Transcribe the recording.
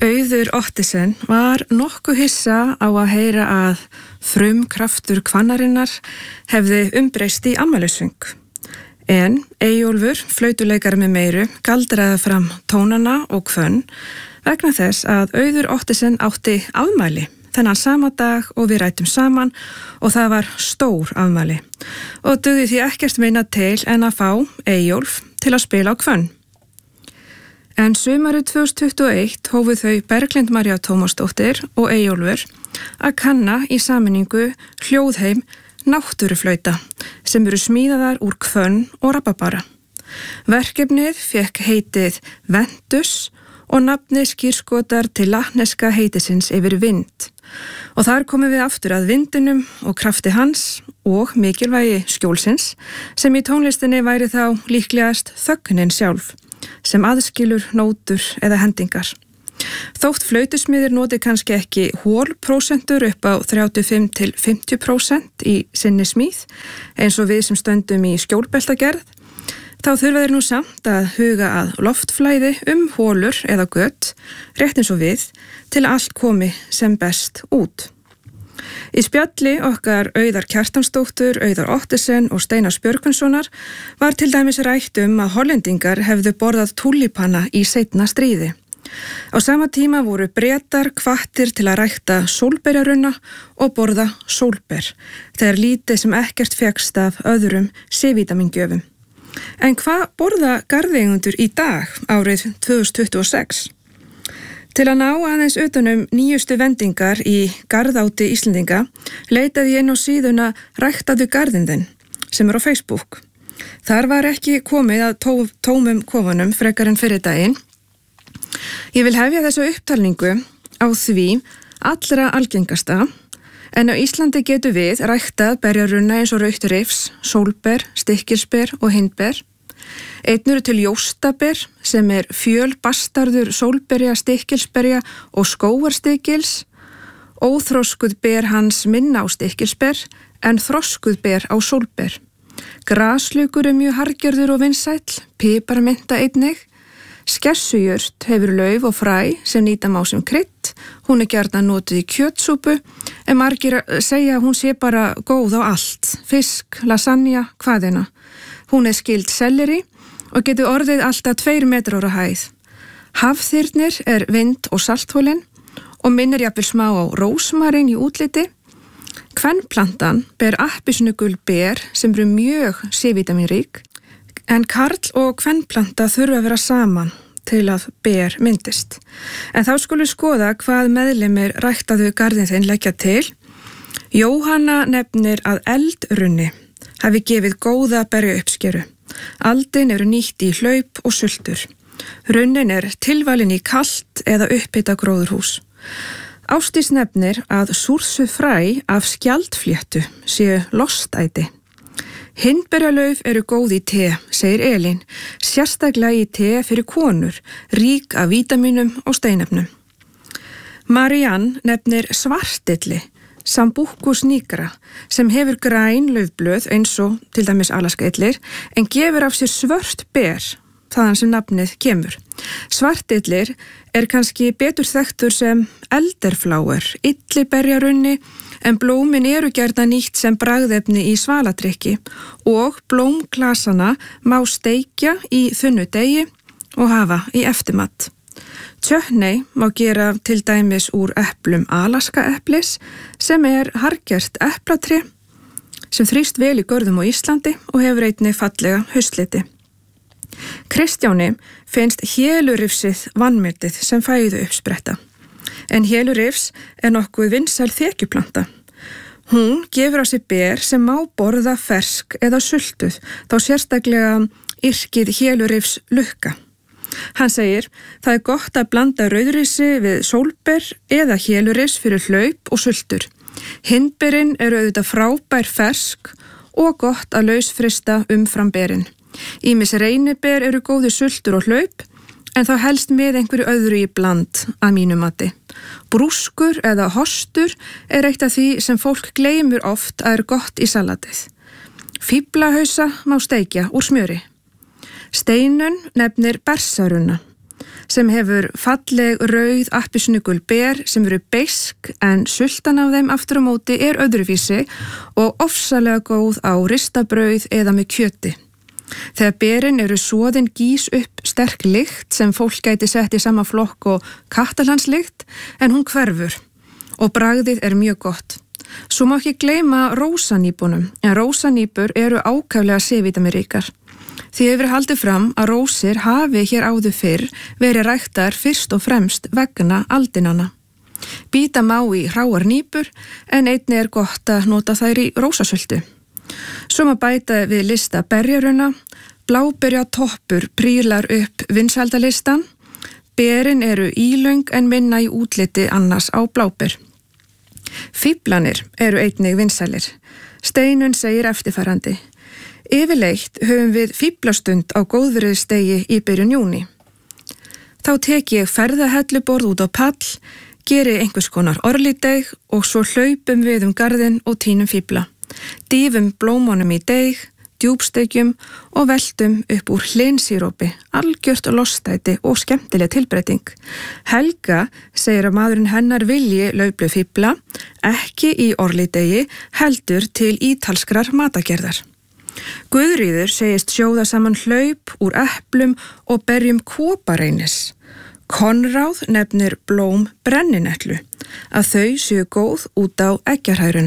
Auður Ottesen var nokkuð hissa á að heyra að frumkraftur kvannarinnar hefði umbreyst í afmælisöng. En Eyjólfur, flautuleikari með meiru, galdraði fram tónana og hvönn vegna þess að Auður Ottesen átti afmæli þennan sama dag og við rættum saman og það var stór afmæli. Og dugði því ekkert minna til en að fá Eyjólf til að spila á hvönn. En sumarið 2021 hófu þau Berglind María Tómasdóttir og Eyjólfur að kanna í sameiningu hljóðheim náttúruflauta sem eru smíðaðar úr hvönn og rabarbara. Verkefnið fékk heitið Ventus og nafnið skírskotar til latneska heitisins yfir vind. Og þar komum við aftur að vindinum og krafti hans og mikilvægi skjólsins sem í tónlistinni væri þá líklegast þögnin sjálf, sem aðskilur nótur eða hendingar. Þótt flautusmiðir noti kannski ekki hólprósentur upp á 35–50% í sinni smíð, eins og við sem stöndum í skjólbeltagerð, þá þurfa þeir nú samt að huga að loftflæði hólur eða gött, rétt eins og við, til að allt komi sem best út. Í spjalli okkar Auðar Kjartansdóttur, Auðar Ottesen og Steinars Björgvinssonar var til dæmis rætt að hollendingar hefðu borðað túlípana í seinna stríði. Á sama tíma voru Bretar hvattir til að rækta sólberjarunna og borða sólber, þegar lítið sem ekkert fékkst af öðrum C-vítamingjöfum. En hvað borða garðeigendur í dag árið 2026? Til að ná aðeins utanum nýjustu vendingar í garðáti Íslendinga leitaði ég inn á síðuna Ræktaðu garðinn þinn sem á Facebook. Þar var ekki komið að tómum kofunum frekar en fyrir daginn. Ég vil hefja þessu upptalningu á því allra algengasta, en á Íslandi getur við ræktað berjarunna eins og rautt rifs, sólber, stykkilsber og hindber. Einn eru til jóstaber sem fjölbastarður sólberja, stykkilsberja og skógarstykkils. Óþroskuð ber hans minna á stykkilsber en þroskuð ber á sólber. Graslukur mjög harðgerður og vinsæll, piparmynta einnig. Skessujurt hefur lauf og fræ sem nýta má sem krydd. Hún gjarnan notuð í kjötsúpu en margir segja að hún sé bara góð á allt. Fisk, lasagna, hvaðina. Hún skild selleri og getur orðið alltaf 2 metrar á hæð. Hafþyrnir vind- og salthólin og minnir jafnvel smá á rósmarín í útliti. Kvenplantan ber appelsínugul ber sem eru mjög C-vítamínrík, en karl og kvenplanta þurfa að vera saman til að ber myndist. En þá skulum skoða hvað meðlimir Ræktaðu garðinn þinn leggja til. Jóhanna nefnir að eldrunni hafi gefið góða berjauppskeru. Aldin eru nýtt í hlaup og sultur. Runnin tilvalin í kalt eða upphita gróðurhús. Ásdís nefnir að súrsuð fræ af skjaldfléttu séu lostæti. Hindberjalauf eru góð í te, segir Elín, sérstaklega í te fyrir konur, rík af vítamínum og steinefnum. Marianne nefnir svartilli, Sambucus nigra, sem hefur græn laufblöð eins og til dæmis alaskaillir, en gefur af sér svört ber, þaðan sem nafnið kemur. Svartillir kannski betur þekktur sem elderfláer, illiberjarunni, en blómin eru gjarnan nýtt sem bragðefni í svaladrykki og blómklasana má steikja í þunnu degi og hafa í eftirmat. Tjötnei má gera til dæmis úr eplum alaskaeplis sem harðgert eplatré sem þrýst vel í görðum á Íslandi og hefur einnig fallega haustliti. Kristjáni finnst hélurifsið vanmetið sem fæðu uppspretta, en hélurifs nokkuð vinsæl þekjuplanta. Hún gefur á sig ber sem má borða fersk eða sultuð, þá sérstaklega yrkið hélurifs lukka. Hann segir, það gott að blanda rauðrisi við sólber eða hélurifs fyrir hlaup og sultur. Hindberin auðvitað frábær fersk og gott að lausfrista umfram berin. Ýmis reyniber eru góði sultur og hlaup, en þá helst með einhverju öðru í bland að mínu mati. Brúskur eða hostur eitt af því sem fólk gleymur oft að gott í salatið. Fíflahausa má steikja úr smjöri. Steinun nefnir bersarunna. sem hefur falleg rauð appelsínugul ber sem eru beisk en sultan af þeim aftur á móti er öðruvísi og ofsalega góð á ristabrauð eða með kjöti. Þegar berin eru soðin gís upp sterk lykt sem fólk gæti sett í sama flokk og kattalandslykt en hún hverfur og bragðið er mjög gott. Svo má ekki gleyma rósanýpunum en rósanýpur eru ákaflega C-vitaminríkar. Því hefur haldið fram að rósir hafi hér áður fyrr verið ræktar fyrst og fremst vegna aldinanna. Bíta má í hráar nýpur en einnig er gott að nota þær í rósasöldu. Svo má bæta við lista berjaruna, bláberjatoppur prílar upp vinsældalistan, berin eru ílöng en minna í útliti annars á bláber. Fíflanir eru einnig vinsælir. Steinun segir eftirfarandi. Yfirleitt höfum við fíflastund á góðviðrisdegi í byrjun júní. Þá tek ég ferðahelluborð út á pall, geri einhvers konar orlídeig og svo hlaupum við garðinn og tínum fífla. Dýfum blómunum í deig, djúpsteikjum og veltum upp úr hlynsírópi, algjört lostæti og skemmtileg tilbreyting. Helga segir að maðurinn hennar vilji lauplu fífla, ekki í orlídegi, heldur til ítalskrar matagerðar. Guðríður segist sjóða saman hlaup úr eplum og berjum kopareynis. Konráð nefnir blóm brenninetlu, að þau séu góð út á eggjarhæruna.